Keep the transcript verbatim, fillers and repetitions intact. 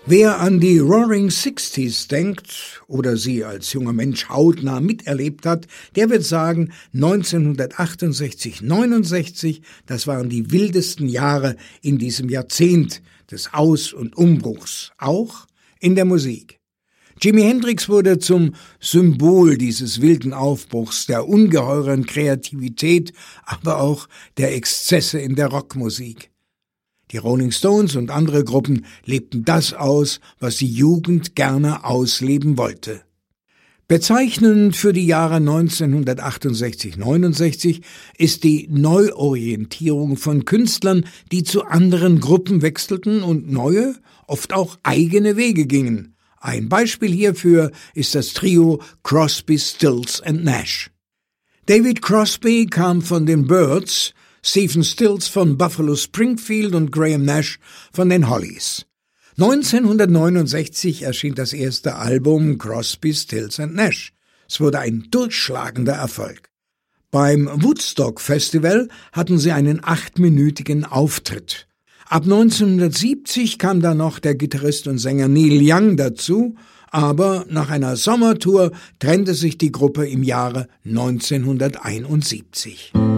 Wer an die Roaring Sixties denkt oder sie als junger Mensch hautnah miterlebt hat, der wird sagen, neunzehnhundertachtundsechzig neunundsechzig, das waren die wildesten Jahre in diesem Jahrzehnt des Aus- und Umbruchs, auch in der Musik. Jimi Hendrix wurde zum Symbol dieses wilden Aufbruchs, der ungeheuren Kreativität, aber auch der Exzesse in der Rockmusik. Die Rolling Stones und andere Gruppen lebten das aus, was die Jugend gerne ausleben wollte. Bezeichnend für die Jahre neunzehnhundertachtundsechzig neunundsechzig ist die Neuorientierung von Künstlern, die zu anderen Gruppen wechselten und neue, oft auch eigene Wege gingen. Ein Beispiel hierfür ist das Trio Crosby, Stills and Nash. David Crosby kam von den Byrds, Stephen Stills von Buffalo Springfield und Graham Nash von den Hollies. neunzehnhundertneunundsechzig erschien das erste Album Crosby, Stills and Nash. Es wurde ein durchschlagender Erfolg. Beim Woodstock Festival hatten sie einen achtminütigen Auftritt. Ab neunzehnhundertsiebzig kam dann noch der Gitarrist und Sänger Neil Young dazu, aber nach einer Sommertour trennte sich die Gruppe im Jahre neunzehnhunderteinundsiebzig.